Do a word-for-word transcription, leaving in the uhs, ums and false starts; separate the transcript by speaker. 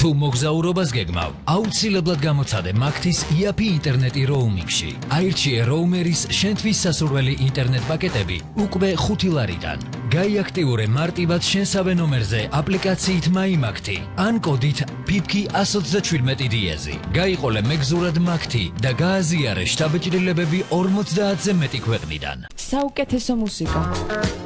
Speaker 1: თუ მოგზაურობას გეგმავ, აუცილებლად გამოცადე მაგთის იაფი ინტერნეტი როუმინგში. აირჩიე როუმერის შენთვის სასურველი ინტერნეტ პაკეტები უკვე ხუთი ლარიდან. გაიაქტიურე მარტივად შენსავე ნომერზე აპლიკაციით მაიმაგთი ან კოდით ფიფკი εκατს ოცდაჩვიდმეტი დიეზი. გაიყოლე მეგზურად მაგთი და გააზიარე შთაბეჭდილებები ორმოცდაათზე მეტი ქვეყნიდან.
Speaker 2: საუკეთესო მუსიკა.